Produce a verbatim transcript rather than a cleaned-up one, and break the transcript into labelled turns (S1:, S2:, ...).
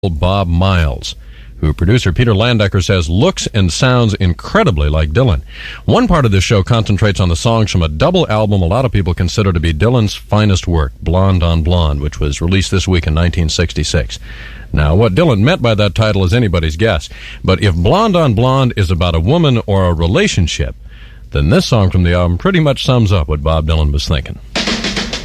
S1: Bob Miles, who producer Peter Landecker says looks and sounds incredibly like Dylan. One part of this show concentrates on the songs from a double album a lot of people consider to be Dylan's finest work, Blonde on Blonde, which was released this week in nineteen sixty-six. Now, what Dylan meant by that title is anybody's guess, but if Blonde on Blonde is about a woman or a relationship, then this song from the album pretty much sums up what Bob Dylan was thinking.